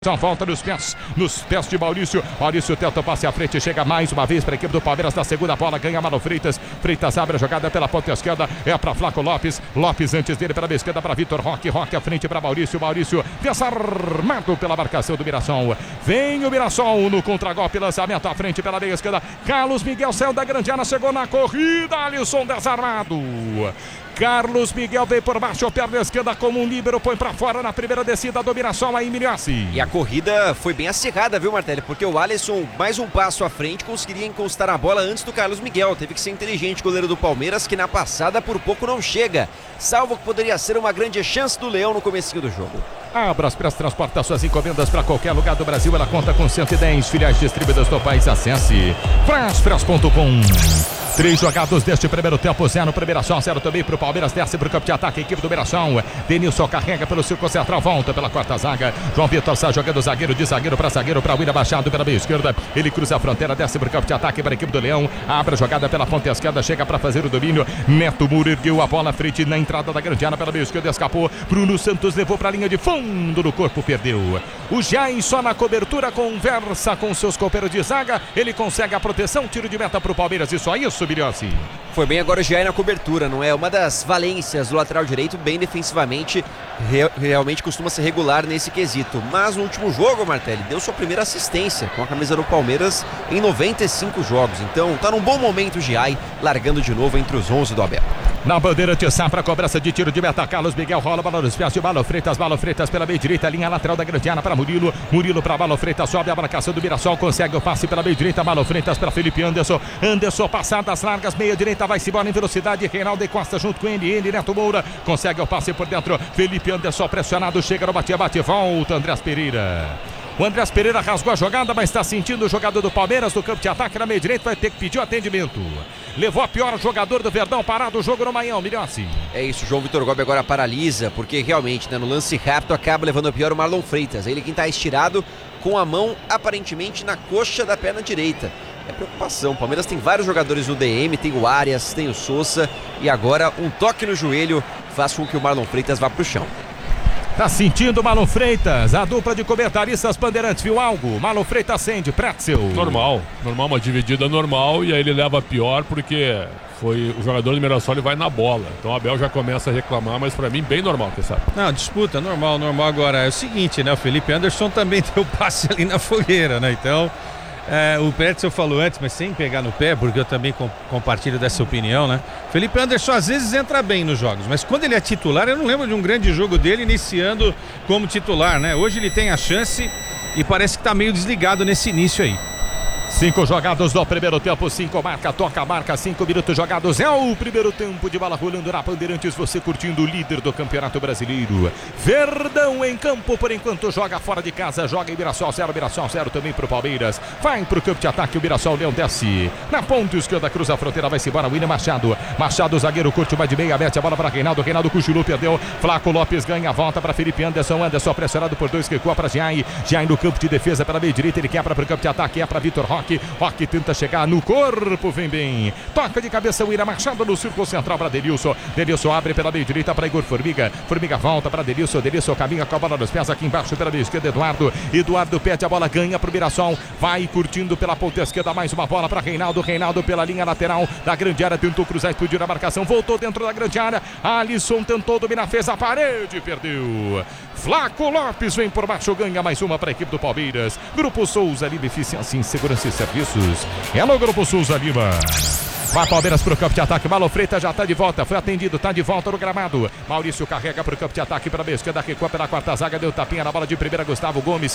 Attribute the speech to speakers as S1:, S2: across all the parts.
S1: Só volta nos pés de Maurício. Maurício tenta o passe à frente, chega mais uma vez para a equipe do Palmeiras na segunda bola, ganha Marlon Freitas. Freitas abre a jogada pela ponta esquerda, é para Flaco Lopes. Lopes antes dele pela esquerda para Vitor Roque. Roque à frente para Maurício. Maurício desarmado pela marcação do Mirassol. Vem o Mirassol no contragolpe, lançamento à frente pela meia esquerda. Carlos Miguel saiu da grande área, chegou na corrida. Alisson desarmado. Carlos Miguel veio por baixo, perna esquerda como um líbero, põe pra fora na primeira descida do Mirassol aí, Miliassi.
S2: E a corrida foi bem acirrada, viu, Martelli? Porque o Alisson, mais um passo à frente, conseguiria encostar a bola antes do Carlos Miguel. Teve que ser inteligente, goleiro do Palmeiras, que na passada por pouco não chega. Salvo que poderia ser uma grande chance do Leão no comecinho do jogo.
S1: A Braspress transporta suas encomendas para qualquer lugar do Brasil. Ela conta com 110 filiais distribuídas do país. Acesse braspress.com. 3 jogados deste primeiro tempo, 0 no primeiro ação, 0 também para o Palmeiras, desce para o campo de ataque, a equipe do Mirassol. Denilson carrega pelo círculo central, volta pela quarta zaga. João Vitor está jogando zagueiro, de zagueiro para William Machado pela meia esquerda. Ele cruza a fronteira, desce para o campo de ataque para a equipe do Leão. Abre a jogada pela ponta esquerda, chega para fazer o domínio. Neto Muro ergueu a bola à frente na entrada da grande área pela meia esquerda, escapou. Bruno Santos levou para a linha de fundo, no corpo perdeu. O Jair só na cobertura conversa com seus companheiros de zaga. Ele consegue a proteção, tiro de meta para o Palmeiras, e só isso, Biliossi.
S2: Foi bem agora o Jair na cobertura, não é? Uma das valências do lateral direito, bem defensivamente, realmente costuma ser regular nesse quesito. Mas no último jogo, Martelli, deu sua primeira assistência com a camisa do Palmeiras em 95 jogos. Então tá num bom momento o Jair, largando de novo entre os 11 do Abel.
S1: Na bandeira de Safra, cobrança de tiro de meta, Carlos Miguel rola, bola nos pés de Marlon Freitas pela meia direita, linha lateral da grande área para Murilo. Murilo para Marlon Freitas, sobe a marcação do Mirassol, consegue o passe pela meia direita, Marlon Freitas para Felipe Anderson. Anderson passadas largas, meia direita, vai-se embora em velocidade, Reinaldo Costa junto com ele, Neto Moura, consegue o passe por dentro, Felipe Anderson pressionado, chega no bate, volta Andrés Pereira. O Andrés Pereira rasgou a jogada, mas está sentindo o jogador do Palmeiras no campo de ataque na meia direita, vai ter que pedir o atendimento. Levou a pior jogador do Verdão, parado o jogo no Maião, Miliossi.
S2: É isso, João Vitor Gobi agora paralisa, porque realmente, né, no lance rápido acaba levando a pior o Marlon Freitas. Ele quem está estirado com a mão aparentemente na coxa da perna direita. É preocupação, o Palmeiras tem vários jogadores no DM, tem o Arias, tem o Sousa, e agora um toque no joelho faz com que o Marlon Freitas vá para o chão.
S1: Tá sentindo o Marlon Freitas, a dupla de comentaristas Bandeirantes, viu algo? Marlon Freitas acende, Pretzel.
S3: Normal, uma dividida normal, e aí ele leva pior porque foi o jogador do Mirassol e vai na bola. Então o Abel já começa a reclamar, mas pra mim bem normal, você sabe.
S4: Não, disputa, normal. Agora é o seguinte, né? O Felipe Anderson também deu passe ali na fogueira, né? Então, o Pretzel falou antes, mas sem pegar no pé, porque eu também compartilho dessa opinião, né? Felipe Anderson às vezes entra bem nos jogos, mas quando ele é titular, eu não lembro de um grande jogo dele iniciando como titular, né? Hoje ele tem a chance e parece que tá meio desligado nesse início aí.
S1: 5 jogados no primeiro tempo, 5 marca, toca, marca, 5 minutos jogados. É o primeiro tempo de bola rolando na Bandeirantes, você curtindo o líder do Campeonato Brasileiro. Verdão em campo, por enquanto joga fora de casa, joga em Mirassol 0 também pro Palmeiras. Vai pro campo de ataque, o Mirassol, Leão desce. Na ponta esquerda, cruza a fronteira, vai-se embora, William Machado. Machado, zagueiro, curte uma de meia, mete a bola para Reinaldo. Reinaldo cochilou, perdeu. Flaco Lopes ganha a volta para Felipe Anderson. Anderson pressionado por 2, recua para Jair. Jair no campo de defesa pela meia direita, ele quebra pro campo de ataque, é para Vitor Roque. Roque tenta chegar no corpo, vem bem. Toca de cabeça o William Machado no círculo central para Denilson. Denilson abre pela meia direita para Igor Formiga. Formiga volta para Denilson. Denilson caminha com a bola nos pés aqui embaixo pela meia esquerda. Eduardo pede a bola, ganha para o Mirassol. Vai curtindo pela ponta esquerda. Mais uma bola para Reinaldo. Reinaldo pela linha lateral da grande área. Tentou cruzar, explodiu a marcação. Voltou dentro da grande área. Alisson tentou dominar, fez a parede, perdeu. Flaco Lopes vem por baixo, ganha mais uma para a equipe do Palmeiras. Grupo Souza Lima, eficiência em segurança e serviços. É no Grupo Souza Lima. Vai Palmeiras pro campo de ataque, Marlon Freitas já tá de volta, foi atendido, tá de volta no gramado. Maurício carrega pro campo de ataque para a esquerda, recua pela quarta zaga, deu tapinha na bola de primeira, Gustavo Gomes.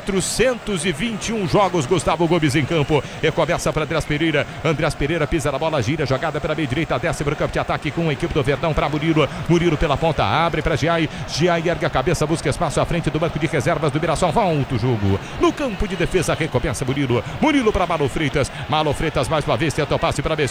S1: 421 jogos, Gustavo Gomes em campo. Recomeça para Andrés Pereira. Andrés Pereira pisa na bola, gira, jogada pela meia direita, desce pro campo de ataque com a equipe do Verdão para Murilo. Murilo pela ponta, abre para Giai. Giai ergue a cabeça, busca espaço à frente do banco de reservas do Mirassol. Volta o jogo. No campo de defesa, recomeça Murilo. Murilo para Marlon Freitas. Marlon Freitas mais uma vez tenta o passe para a esquerda.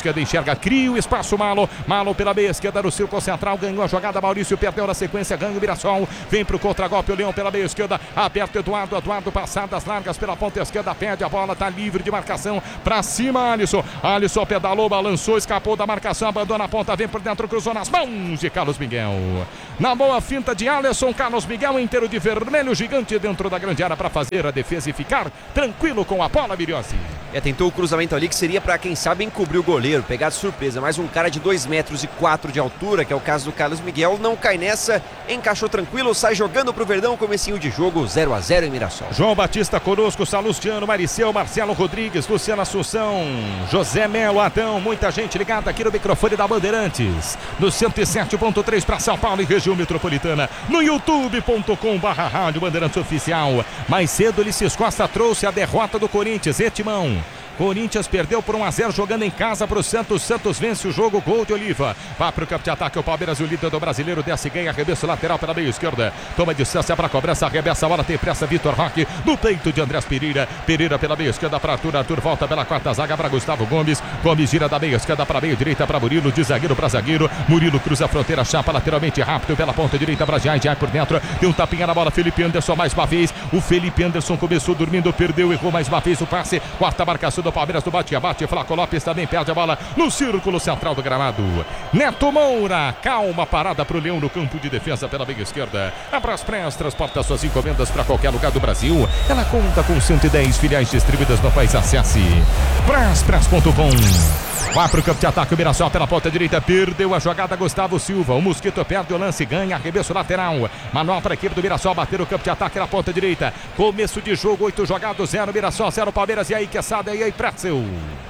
S1: esquerda, enxerga, cria o espaço, Malo pela meia esquerda no círculo central, ganhou a jogada, Maurício perdeu na sequência, ganha o Mirassol, vem pro contragolpe, o Leão pela meia esquerda, aperta Eduardo, passadas largas pela ponta esquerda, perde a bola, tá livre de marcação, pra cima Alisson pedalou, balançou, escapou da marcação, abandona a ponta, vem por dentro, cruzou nas mãos de Carlos Miguel. Na boa finta de Alisson, Carlos Miguel inteiro de vermelho, gigante dentro da grande área para fazer a defesa e ficar tranquilo com a bola, Miriossi.
S2: Tentou o cruzamento ali que seria para quem sabe encobrir o goleiro, pegar de surpresa, mas um cara de 2,4 metros de altura, que é o caso do Carlos Miguel, não cai nessa, encaixou tranquilo, sai jogando pro Verdão, comecinho de jogo, 0-0 em Mirassol.
S1: João Batista conosco, Salustiano, Maricel, Marcelo Rodrigues, Luciano Assunção, José Melo, Adão, muita gente ligada aqui no microfone da Bandeirantes, no 107.3 para São Paulo e região metropolitana, no youtube.com/rádio Bandeirantes Oficial. Mais cedo, Ulisses Costa trouxe a derrota do Corinthians, Timão. Corinthians perdeu por 1-0 jogando em casa para o Santos. Santos vence o jogo, gol de Oliva. Vai para o campo de ataque o Palmeiras, o líder do brasileiro, desce e ganha, arremesso lateral pela meia esquerda. Toma distância para a cobrança, arremessa a bola, tem pressa Vitor Roque no peito de Andrés Pereira. Pereira pela meia esquerda para Arthur volta pela quarta zaga para Gustavo Gomes. Gomes gira da meia esquerda para a meia direita para Murilo, de zagueiro para zagueiro. Murilo cruza a fronteira, chapa lateralmente rápido pela ponta direita para Jai por dentro. Deu um tapinha na bola, Felipe Anderson mais uma vez. O Felipe Anderson começou dormindo, perdeu, errou mais uma vez o passe. Quarta marcação do Palmeiras do bate-abate. Flaco Lopes também perde a bola no círculo central do gramado. Neto Moura, calma parada para o Leão no campo de defesa pela meia esquerda. A Braspress transporta suas encomendas para qualquer lugar do Brasil. Ela conta com 110 filiais distribuídas no país. Acesse braspress.com. Vai para o campo de ataque o Mirassol pela ponta direita, perdeu a jogada Gustavo Silva, o Mosquito perde o lance, ganha, arremesso lateral, manual para a equipe do Mirassol, bater o campo de ataque na ponta direita, começo de jogo, 8 jogados, 0 Mirassol, 0 Palmeiras, e aí Quesada, e aí Pretzel.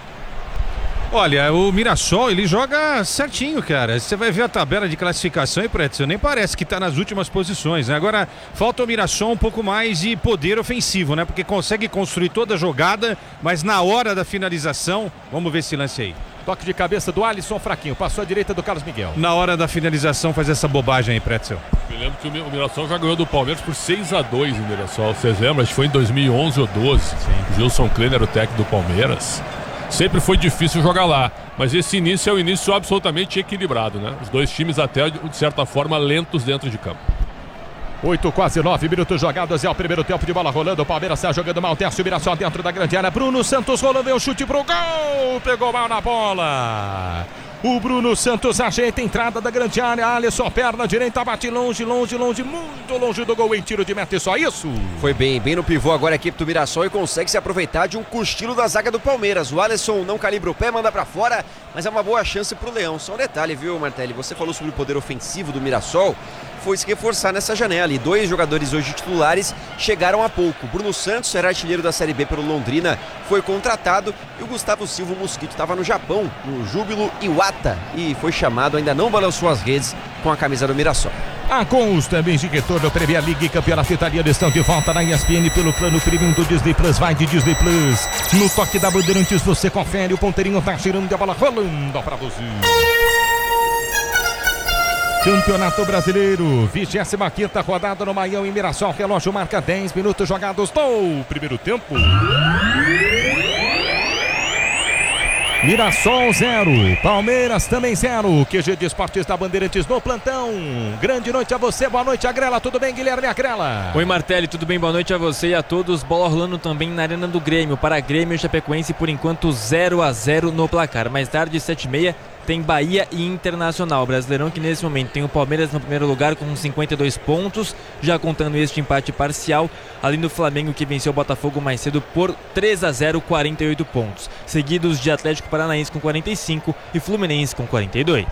S4: Olha, o Mirassol, ele joga certinho, cara. Você vai ver a tabela de classificação e Pretzel, nem parece que tá nas últimas posições, né? Agora, falta ao Mirassol um pouco mais de poder ofensivo, né? Porque consegue construir toda a jogada, mas na hora da finalização, vamos ver esse lance aí.
S1: Toque de cabeça do Alisson, fraquinho, passou à direita do Carlos Miguel.
S4: Na hora da finalização faz essa bobagem aí, Pretzel.
S3: Me lembro que o Mirassol já ganhou do Palmeiras por 6-2 em Mirassol. Vocês lembram? Acho que foi em 2011 ou 12. Sim. Gilson Kleiner era o técnico do Palmeiras. Sempre foi difícil jogar lá, mas esse início é um início absolutamente equilibrado, né? Os dois times até, de certa forma, lentos dentro de campo.
S1: 8, quase 9 minutos jogados, é o primeiro tempo de bola rolando, o Palmeiras está jogando mal, desce o Mirassol dentro da grande área, Bruno Santos rolando, é um chute pro gol, pegou mal na bola. O Bruno Santos ajeita a entrada da grande área, Alisson, perna direita, bate longe, muito longe do gol em tiro de meta, e só isso.
S2: Foi bem no pivô agora a equipe do Mirassol e consegue se aproveitar de um cochilo da zaga do Palmeiras. O Alisson não calibra o pé, manda pra fora, mas é uma boa chance pro Leão. Só um detalhe, viu, Martelli? Você falou sobre o poder ofensivo do Mirassol, foi se reforçar nessa janela, e 2 jogadores hoje titulares chegaram há pouco. Bruno Santos era artilheiro da Série B pelo Londrina, foi contratado, e o Gustavo Silva, o Mosquito, estava no Japão, no Júbilo Iwata, e foi chamado, ainda não balançou as redes com a camisa do Mirassol.
S1: A Cons, também de retorno, Premier League, campeonato italiano, estão de volta na ESPN pelo plano premium do Disney Plus. Vai de Disney Plus. No toque da Bandeirantes você confere, o ponteirinho tá girando, a bola rolando pra você. Campeonato Brasileiro, 25ª rodada no Maião em Mirassol, relógio marca 10 minutos jogados no primeiro tempo. Mirassol 0, Palmeiras também 0. QG de Esportes da Bandeirantes no plantão. Grande noite a você, boa noite Agrela, tudo bem Guilherme Agrela?
S5: Oi Martelli, tudo bem, boa noite a você e a todos. Bola rolando também na Arena do Grêmio, para Grêmio e Chapecoense por enquanto 0-0 no placar. Mais tarde 7h30 tem Bahia e Internacional. Brasileirão que nesse momento tem o Palmeiras no primeiro lugar com 52 pontos, já contando este empate parcial, além do Flamengo que venceu o Botafogo mais cedo por 3-0, 48 pontos, seguidos de Atlético Paranaense com 45 e Fluminense com 42.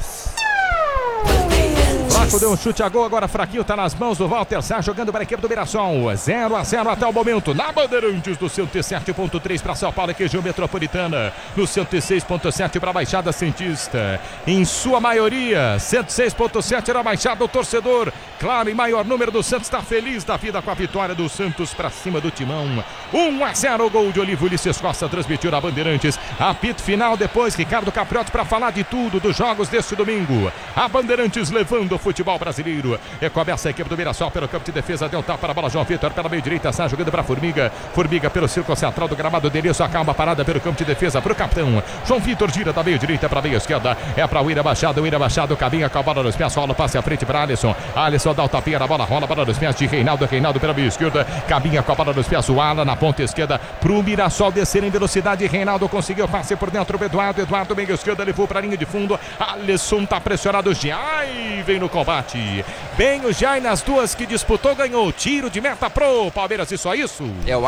S1: Flaco deu um chute a gol, agora fraquinho, tá nas mãos do Walter Sá, jogando para a equipe do Mirassol. 0-0 até o momento, na Bandeirantes do 107.3 para São Paulo e região metropolitana, no 106.7 para a Baixada Santista. Em sua maioria, 106.7 era a Baixada, o torcedor, claro, em maior número do Santos, está feliz da vida com a vitória do Santos para cima do Timão. 1-0, o gol de Olivo, Ulisses Costa transmitiu na Bandeirantes. Apito final depois, Ricardo Capriotti para falar de tudo dos jogos deste domingo. A Bandeirantes levando o futebol futebol brasileiro. E começa a equipe do Mirassol pelo campo de defesa, deu tapa para a bola, João Vitor pela meio direita, sai jogando para Formiga. Formiga pelo círculo central do gramado dele, só calma parada pelo campo de defesa para o capitão. João Vitor gira da meio direita para a meio esquerda, é para o William Machado, caminha com a bola nos pés, rola, passe à frente para Alisson. Alisson dá o tapinha na bola, rola a bola nos pés de Reinaldo pela meio esquerda, caminha com a bola nos pés, o Ala na ponta esquerda para o Mirassol descer em velocidade. Reinaldo conseguiu passe por dentro, Eduardo meio esquerda, levou para a linha de fundo. Alisson tá pressionado, o Giai vem no combate. Bem, o Giai nas duas que disputou, ganhou tiro de meta pro Palmeiras, e só isso.
S2: É o